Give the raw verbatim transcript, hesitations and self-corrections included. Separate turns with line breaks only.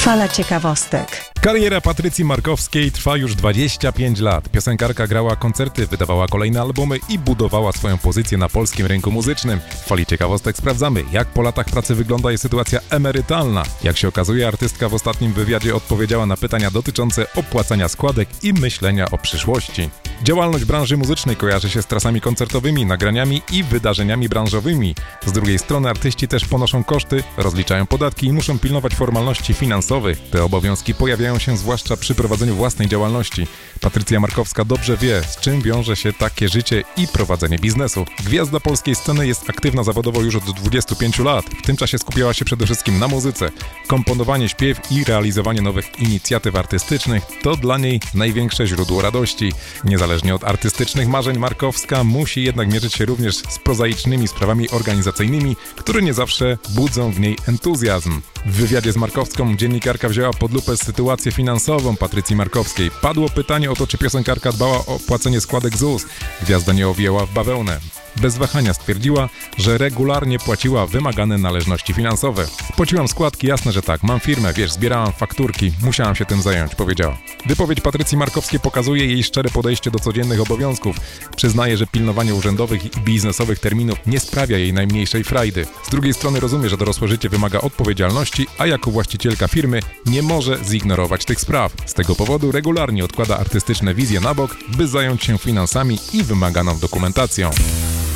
Fala ciekawostek.
Kariera Patrycji Markowskiej trwa już dwadzieścia pięć lat. Piosenkarka grała koncerty, wydawała kolejne albumy i budowała swoją pozycję na polskim rynku muzycznym. W Fali ciekawostek sprawdzamy, jak po latach pracy wygląda jej sytuacja emerytalna. Jak się okazuje, artystka w ostatnim wywiadzie odpowiedziała na pytania dotyczące opłacania składek i myślenia o przyszłości. Działalność branży muzycznej kojarzy się z trasami koncertowymi, nagraniami i wydarzeniami branżowymi. Z drugiej strony artyści też ponoszą koszty, rozliczają podatki i muszą pilnować formalności finansowych. Te obowiązki pojawiają się zwłaszcza przy prowadzeniu własnej działalności. Patrycja Markowska dobrze wie, z czym wiąże się takie życie i prowadzenie biznesu. Gwiazda polskiej sceny jest aktywna zawodowo już od dwudziestu pięciu lat. W tym czasie skupiała się przede wszystkim na muzyce. Komponowanie, śpiew i realizowanie nowych inicjatyw artystycznych to dla niej największe źródło radości. Niezależnie od artystycznych marzeń, Markowska musi jednak mierzyć się również z prozaicznymi sprawami organizacyjnymi, które nie zawsze budzą w niej entuzjazm. W wywiadzie z Markowską dziennikarka wzięła pod lupę sytuację finansową Patrycji Markowskiej. Padło pytanie o to, czy piosenkarka dbała o płacenie składek Z U S. Gwiazda nie owijała w bawełnę. Bez wahania stwierdziła, że regularnie płaciła wymagane należności finansowe. Płaciłam składki, jasne, że tak. Mam firmę, wiesz, zbierałam fakturki. Musiałam się tym zająć, powiedziała. Wypowiedź Patrycji Markowskiej pokazuje jej szczere podejście do codziennych obowiązków. Przyznaje, że pilnowanie urzędowych i biznesowych terminów nie sprawia jej najmniejszej frajdy. Z drugiej strony rozumie, że dorosłe życie wymaga odpowiedzialności, a jako właścicielka firmy nie może zignorować tych spraw. Z tego powodu regularnie odkłada artystyczne wizje na bok, by zająć się finansami i wymaganą dokumentacją.